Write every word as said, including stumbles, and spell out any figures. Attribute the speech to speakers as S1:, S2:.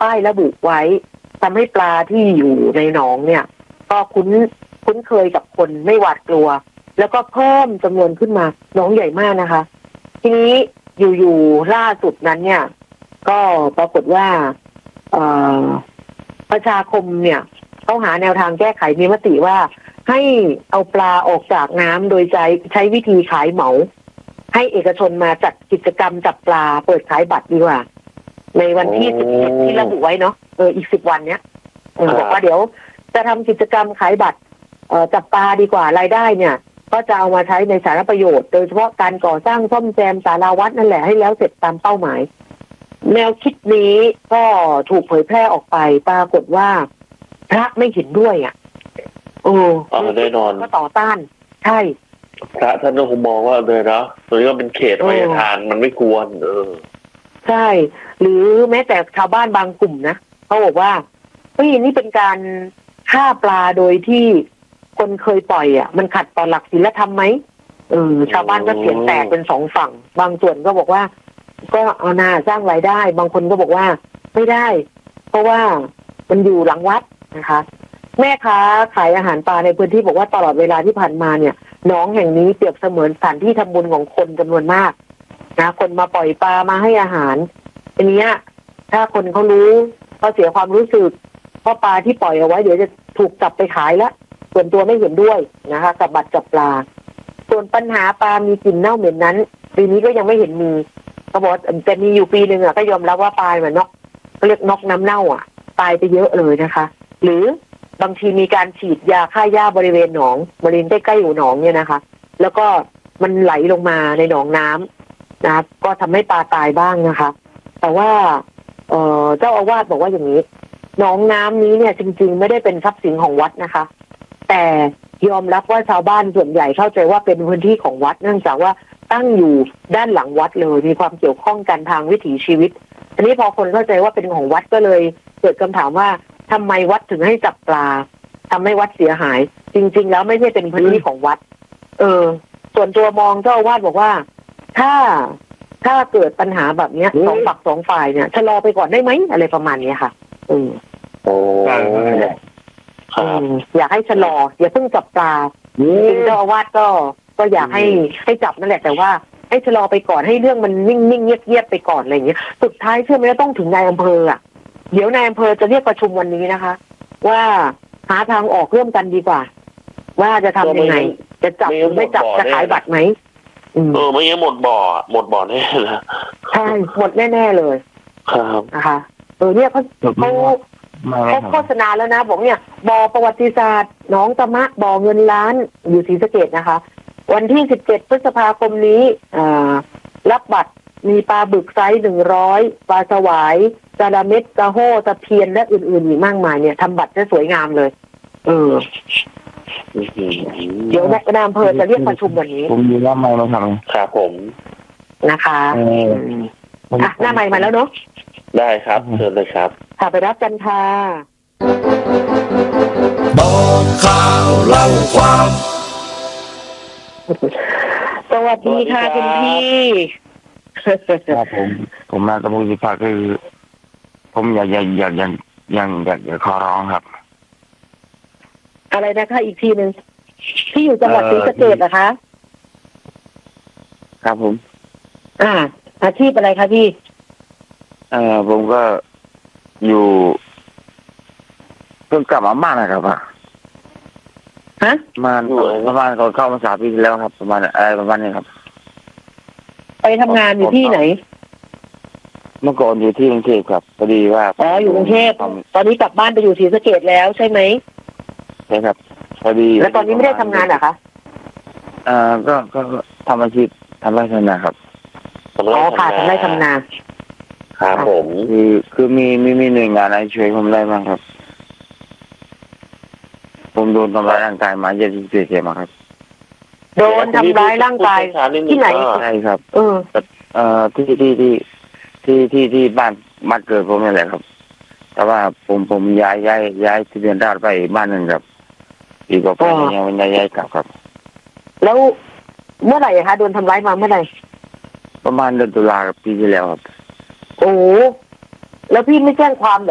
S1: ป้ายระบุไว้ทำให้ปลาที่อยู่ในหนองเนี่ยก็คุ้นคุ้นเคยกับคนไม่หวาดกลัวแล้วก็เพิ่มจำนวนขึ้นมาหนองใหญ่มากนะคะ ทีนี้อยู่ๆล่าสุดนั้นเนี่ยก็ปรากฏว่าประชาคมเนี่ยเขาหาแนวทางแก้ไขมีมติว่าให้เอาปลาออกจากน้ำโดยใช้ใช้วิธีขายเหมาให้เอกชนมาจัดกิจกรรมจับปลาเปิดขายบัตรดีกว่าในวันที่สิบเอ็ดที่ระบุไว้เนาะเอออีกสิบวันเนี้ยบอกว่าเดี๋ยวจะทำกิจกรรมขายบัตรเอ่อจับปลาดีกว่ารายได้เนี่ยก็จะเอามาใช้ในสาธารณประโยชน์โดยเฉพาะการก่อสร้างซ่อมแซมศาลาวัดนั่นแหละให้แล้วเสร็จตามเป้าหมายแนวคิดนี้ก็ถูกเผยแพร่ออกไปปรากฏว่าพระไม่เห็นด้วยอ่ะโอ้
S2: แน่นอน
S1: ก็ต่อต้านใช่
S2: พระท่านก็คงมองว่าเลยเนาะตัวนี้ก็เป็นเขตอภัยทานมันไม่ควรเออ
S1: ใช่หรือแม้แต่ชาวบ้านบางกลุ่มนะเขาบอกว่าเฮ้ยนี่เป็นการฆ่าปลาโดยที่คนเคยปล่อยอ่ะมันขัดต่อหลักศีลธรรมไหมเออชาวบ้านก็เสียงแตกเป็นสองฝั่งบางส่วนก็บอกว่าก็เอาหน้าสร้างรายได้บางคนก็บอกว่าไม่ได้เพราะว่ามันอยู่หลังวัดนะคะแม่ค้าขายอาหารปลาในพื้นที่บอกว่าตลอดเวลาที่ผ่านมาเนี่ยหนองแห่งนี้เปรียบเสมือนสถานที่ทำบุญของคนจำนวนมากนะคนมาปล่อยปลามาให้อาหารทีนี้ถ้าคนเขารู้เขาเสียความรู้สึกเพราะปลาที่ปล่อยเอาไว้เดี๋ยวจะถูกจับไปขายแล้วส่วนตัวไม่เห็นด้วยนะคะกับบัตรจับปลาส่วนปัญหาปลามีกลิ่นเน่าเหม็นนั้นปีนี้ก็ยังไม่เห็นมีเขาบอกจะมีอยู่ปีหนึ่งอ่ะก็ยอมรับว่าปลาเหมือนนกเขาเรียกนกน้ำเน่าอ่ะตายไปเยอะเลยนะคะหรือบางทีมีการฉีดยาฆ่าหญ้าบริเวณหนองบริเวณใกล้ๆอยู่หนองเนี่ยนะคะแล้วก็มันไหลลงมาในหนองน้ำนะครับก็ทำให้ปลาตายบ้างนะคะแต่ว่าเอ่อเจ้าอาวาสบอกว่าอย่างนี้หนองน้ำนี้เนี่ยจริงๆไม่ได้เป็นทรัพย์สินของวัดนะคะแต่ยอมรับว่าชาวบ้านส่วนใหญ่เข้าใจว่าเป็นพื้นที่ของวัดเนื่องจากว่าตั้งอยู่ด้านหลังวัดเลยมีความเกี่ยวข้องกันทางวิถีชีวิตทีนี้พอคนเข้าใจว่าเป็นของวัดก็เลยเกิดคำถามว่าทำไมวัดถึงให้จับปลาทำให้วัดเสียหายจริงๆแล้วไม่ใช่เป็นพื้นที่ของวัดเออส่วนตัวมองเจ้าอาวาสบอกว่าถ้าถ้าเกิดปัญหาแบบนี้สองฝักสองฝ่ายเนี่ยชะลอไปก่อนได้ไหมอะไรประมาณนี้ค่ะอืม
S2: โอ้
S1: อยากให้ชะลออย่าเพิ่งจับปลาจริงๆเจ้าอาวาสก็ก็อยากให้ให้จับนั่นแหละแต่ว่าให้ชะลอไปก่อนให้เรื่องมันนิ่งๆเงียบๆไปก่อนอะไรอย่างเงี้ยสุดท้ายเชื่อไหมว่าต้องถึงนายอำเภออ่ะเดี๋ยวนายอำเภอจะเรียกประชุมวันนี้นะคะว่าหาทางออกร่วมกันดีกว่าว่าจะทำยังไงจะจับหรือไม่จับจะขายบัตรไหม
S2: เออไม่งั้นหมดบ่อหมดบ่อแน่นะ
S1: ใช่หมดแน่ๆเลย
S2: ครับ
S1: นะคะเออเนี่ยเขาเขาเขาโฆษณาแล้วนะบอกเนี่ยบ่อประวัติศาสตร์หนองตะมะบ่อเงินล้านอยู่ศรีสะเกษนะคะวันที่สิบเจ็ดพฤษภาคมนี้อ่ารับบัตรมีปลาบึกไซส์หนึ่งร้อยปลาสวายจาระเม็ดกระโห้ตะเพียนและอื่นๆอีกมากมายเนี่ยทำบัตรได้สวยงามเลยเออเดี๋ยวนายอำเภอจะเรียกประชุมวันนี้
S3: ผมมีหน้าไม้มาทำ
S2: ครับผม
S1: นะคะอ่ะหน้าไม้มาแล้วเนาะ
S2: ได้ครับเชิญเลยครับ
S1: ค่ะไปรับกันค่ะ
S4: บอกข่าวเล่าความ
S1: สวัสดีค่ะคุณพี่
S3: ครับผมผมมาตะมูสิภาคือผมอยากอยากอยากอยากอยากอยากอยากขอร้องครับ
S1: อะไรนะคะอีกทีหนึ่งพี่อยู่จังหวัดศรีสะเกษนะคะ
S3: ครับผม
S1: อ่าอาชีพอะไรคะพี่
S3: เอ่อผมก็อยู่เพิ่งกลับมาบ้านนะครับฮะมาประมาณก่อนเข้ามาสามปีที่แล้วครับประมาณอะไรประมาณนี้ครับ
S1: ไปทำงานอยู่ที่ไหน
S3: เมื่อก่อนอยู่ที่กรุงเทพครับพอดีว่า
S1: อ๋ออยู่กรุงเทพตอนนี้กลับบ้านไปอยู่ศรีสะเกษแล้วใช่ไหม
S3: ใช่ครับพอดี
S1: แล้วตอนนี้ไม่ได้ทำงานเหรอคะ
S3: อ่าก็ก็ทำอาชีพทำไร่ทำนาครับ
S1: อ๋อค่ะทำไร่ทำนา
S2: ครับผม
S3: คือคือมีมีมีหน่วยงานอะไรช่วยผมได้บ้างครับผมโดนทำร้ายร่างกายมาเยอะที่สุดเลยมาครับ
S1: โดนทำร้ายร่างกายที่ไหน
S3: ใช่ครับ
S1: เออ
S3: เอ่อที่ที่ที่ที่ที่ที่บ้านบ้านเกิดผมนี่แหละครับแต่ว่าผมผมย้ายย้ายย้ายที่เรียนราชไปบ้านหนึ่งครับอีกก็ยังไม่ย้ายกลับครับ
S1: แล้วเมื่อไหร่คะโดนทำร้ายมาเมื่อไหร่
S3: ประมาณเดือนตุลาปีที่แล้วครับ
S1: โอ้แล้วพี่ไม่แจ้งความ